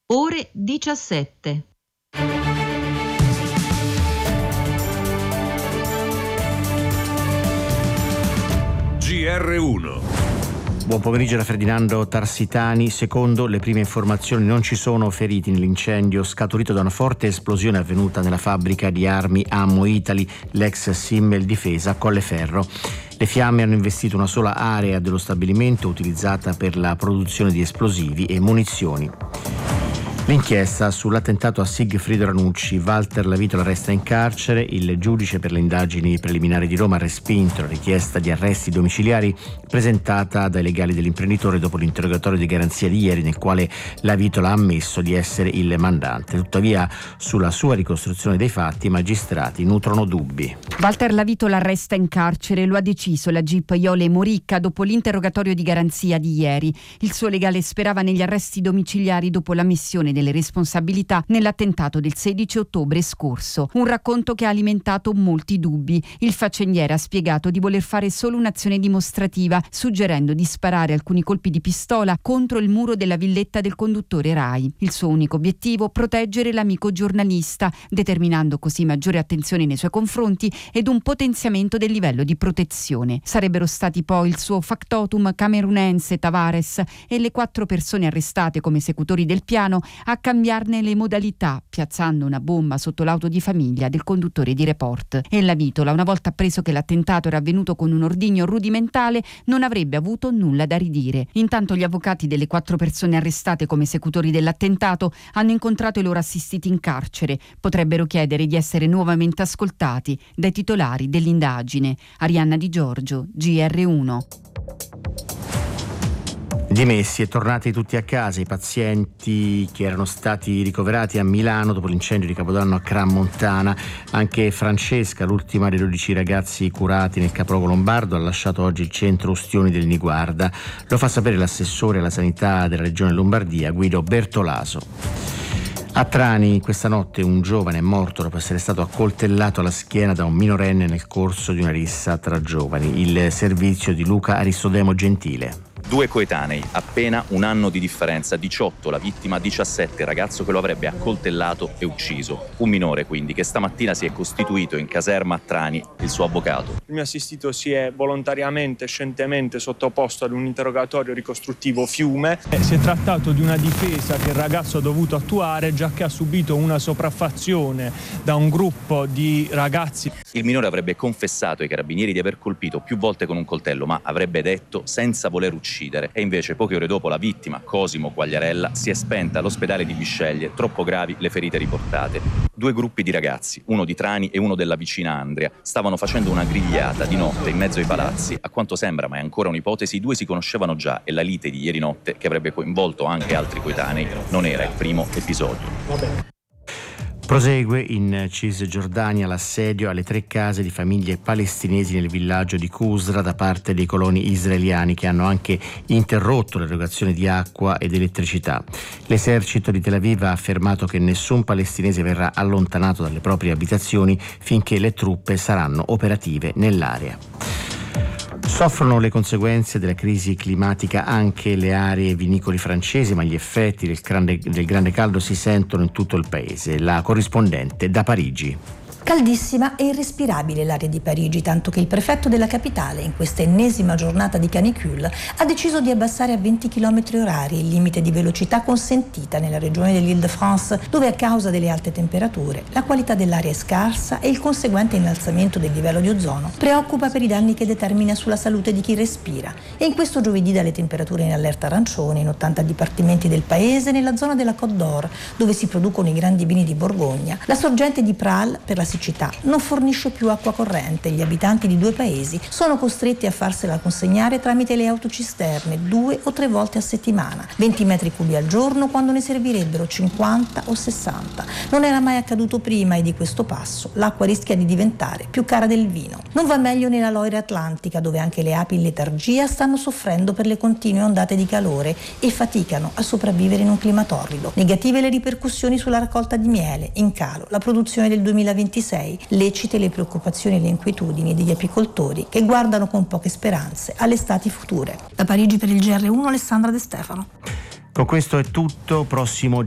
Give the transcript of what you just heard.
Ore 17. GR1. Buon pomeriggio da Ferdinando Tarsitani. Secondo le prime informazioni non ci sono feriti nell'incendio scaturito da una forte esplosione avvenuta nella fabbrica di armi Ammo Italy, l'ex Simmel Difesa a Colleferro. Le fiamme hanno investito una sola area dello stabilimento utilizzata per la produzione di esplosivi e munizioni. L'inchiesta sull'attentato a Sigfrido Ranucci, Walter Lavitola resta in carcere. Il giudice per le indagini preliminari di Roma ha respinto la richiesta di arresti domiciliari presentata dai legali dell'imprenditore dopo l'interrogatorio di garanzia di ieri, nel quale Lavitola ha ammesso di essere il mandante. Tuttavia, sulla sua ricostruzione dei fatti i magistrati nutrono dubbi. Walter Lavitola resta in carcere, lo ha deciso la GIP Iole Moricca dopo l'interrogatorio di garanzia di ieri. Il suo legale sperava negli arresti domiciliari dopo l'ammissione delle responsabilità nell'attentato del 16 ottobre scorso. Un racconto che ha alimentato molti dubbi. Il faccendiere ha spiegato di voler fare solo un'azione dimostrativa, suggerendo di sparare alcuni colpi di pistola contro il muro della villetta del conduttore Rai. Il suo unico obiettivo: proteggere l'amico giornalista, determinando così maggiore attenzione nei suoi confronti ed un potenziamento del livello di protezione. Sarebbero stati poi il suo factotum camerunense Tavares e le 4 persone arrestate come esecutori del piano a cambiarne le modalità, piazzando una bomba sotto l'auto di famiglia del conduttore di Report. E Lavitola, una volta appreso che l'attentato era avvenuto con un ordigno rudimentale, non avrebbe avuto nulla da ridire. Intanto gli avvocati delle 4 persone arrestate come esecutori dell'attentato hanno incontrato i loro assistiti in carcere. Potrebbero chiedere di essere nuovamente ascoltati dai titolari dell'indagine. Arianna Di Giorgio, GR1. Dimessi e tornati tutti a casa i pazienti che erano stati ricoverati a Milano dopo l'incendio di Capodanno a Crans-Montana. Anche Francesca, l'ultima dei 12 ragazzi curati nel capoluogo lombardo, ha lasciato oggi il centro Ustioni del Niguarda. Lo fa sapere l'assessore alla sanità della regione Lombardia, Guido Bertolaso. A Trani questa notte un giovane è morto dopo essere stato accoltellato alla schiena da un minorenne nel corso di una rissa tra giovani. Il servizio di Luca Aristodemo Gentile. 2 coetanei, appena un anno di differenza, 18 la vittima, 17 il ragazzo che lo avrebbe accoltellato e ucciso. Un minore quindi che stamattina si è costituito in caserma a Trani il suo avvocato. Il mio assistito si è volontariamente, scientemente sottoposto ad un interrogatorio ricostruttivo fiume. Si è trattato di una difesa che il ragazzo ha dovuto attuare già che ha subito una sopraffazione da un gruppo di ragazzi. Il minore avrebbe confessato ai carabinieri di aver colpito più volte con un coltello, ma avrebbe detto senza voler uccidere. E invece poche ore dopo la vittima, Cosimo Quagliarella, si è spenta all'ospedale di Bisceglie, troppo gravi le ferite riportate. 2 gruppi di ragazzi, uno di Trani e uno della vicina Andria, stavano facendo una grigliata di notte in mezzo ai palazzi. A quanto sembra, ma è ancora un'ipotesi, i 2 si conoscevano già e la lite di ieri notte, che avrebbe coinvolto anche altri coetanei, non era il primo episodio. Prosegue in Cisgiordania l'assedio alle 3 case di famiglie palestinesi nel villaggio di Qusra da parte dei coloni israeliani, che hanno anche interrotto l'erogazione di acqua ed elettricità. L'esercito di Tel Aviv ha affermato che nessun palestinese verrà allontanato dalle proprie abitazioni finché le truppe saranno operative nell'area. Soffrono le conseguenze della crisi climatica anche le aree vinicoli francesi, ma gli effetti del grande caldo si sentono in tutto il paese. La corrispondente da Parigi. Caldissima e irrespirabile l'aria di Parigi, tanto che il prefetto della capitale, in questa ennesima giornata di canicule, ha deciso di abbassare a 20 km/h il limite di velocità consentita nella regione dell'Île-de-France, dove a causa delle alte temperature la qualità dell'aria è scarsa e il conseguente innalzamento del livello di ozono preoccupa per i danni che determina sulla salute di chi respira. E in questo giovedì dalle temperature in allerta arancione in 80 dipartimenti del paese, nella zona della Côte d'Or, dove si producono i grandi vini di Borgogna, la sorgente di Pral per la siccità non fornisce più acqua corrente. Gli abitanti di 2 paesi sono costretti a farsela consegnare tramite le autocisterne 2 o 3 volte a settimana, 20 metri cubi al giorno quando ne servirebbero 50 o 60. Non era mai accaduto prima e di questo passo l'acqua rischia di diventare più cara del vino. Non va meglio nella Loira Atlantica, dove anche le api in letargia stanno soffrendo per le continue ondate di calore e faticano a sopravvivere in un clima torrido. Negative le ripercussioni sulla raccolta di miele, in calo la produzione del 2026, lecite le preoccupazioni e le inquietudini degli apicoltori che guardano con poche speranze alle estati future. Da Parigi per il GR1 Alessandra De Stefano. Con questo è tutto. Prossimo